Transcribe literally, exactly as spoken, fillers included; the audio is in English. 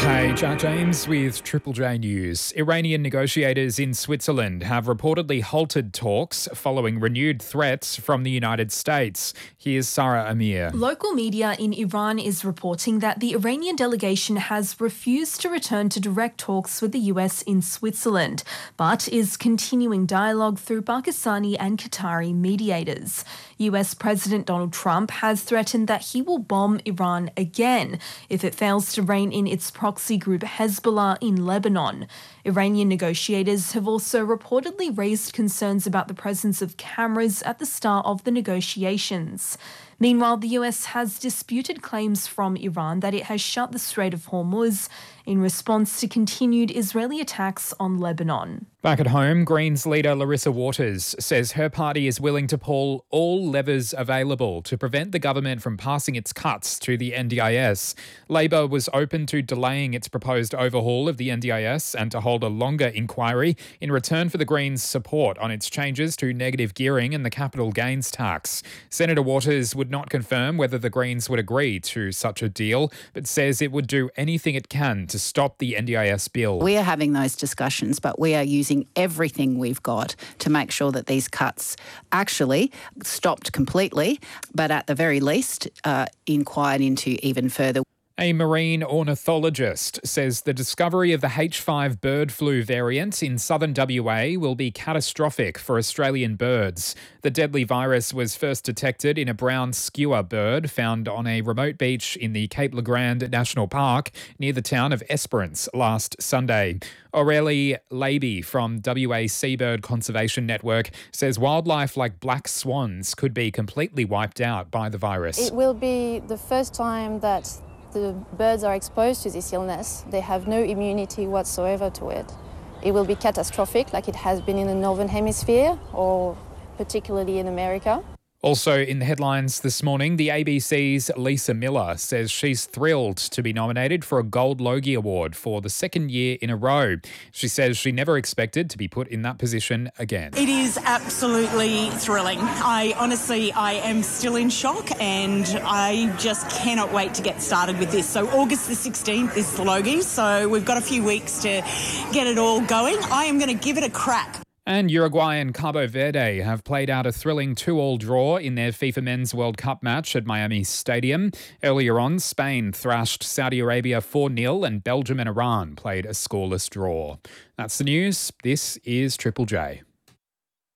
Hey, Jack James with Triple J News. Iranian negotiators in Switzerland have reportedly halted talks following renewed threats from the United States. Here's Sarah Amir. Local media in Iran is reporting that the Iranian delegation has refused to return to direct talks with the U S in Switzerland, but is continuing dialogue through Pakistani and Qatari mediators. U S President Donald Trump has threatened that he will bomb Iran again if it fails to rein in its proxy group Hezbollah in Lebanon. Iranian negotiators have also reportedly raised concerns about the presence of cameras at the start of the negotiations. Meanwhile, the U S has disputed claims from Iran that it has shut the Strait of Hormuz in response to continued Israeli attacks on Lebanon. Back at home, Greens leader Larissa Waters says her party is willing to pull all levers available to prevent the government from passing its cuts to the N D I S. Labor was open to delaying its proposed overhaul of the N D I S and to hold a longer inquiry in return for the Greens' support on its changes to negative gearing and the capital gains tax. Senator Waters would not confirm whether the Greens would agree to such a deal, but says it would do anything it can to stop the N D I S bill. We are having those discussions, but we are using everything we've got to make sure that these cuts actually stopped completely, but at the very least uh, inquired into even further. A marine ornithologist says the discovery of the H five bird flu variant in southern W A will be catastrophic for Australian birds. The deadly virus was first detected in a brown skua bird found on a remote beach in the Cape Le Grand National Park near the town of Esperance last Sunday. Aurelie Leiby from W A Seabird Conservation Network says wildlife like black swans could be completely wiped out by the virus. It will be the first time that the birds are exposed to this illness. They have no immunity whatsoever to it. It will be catastrophic, like it has been in the Northern Hemisphere or particularly in America. Also in the headlines this morning, the A B C's Lisa Miller says she's thrilled to be nominated for a Gold Logie Award for the second year in a row. She says she never expected to be put in that position again. It is absolutely thrilling. I honestly, I am still in shock and I just cannot wait to get started with this. So August the sixteenth is the Logie, so we've got a few weeks to get it all going. I am going to give it a crack. And Uruguay and Cabo Verde have played out a thrilling two-all draw in their FIFA Men's World Cup match at Miami Stadium. Earlier on, Spain thrashed Saudi Arabia four nil and Belgium and Iran played a scoreless draw. That's the news. This is Triple J.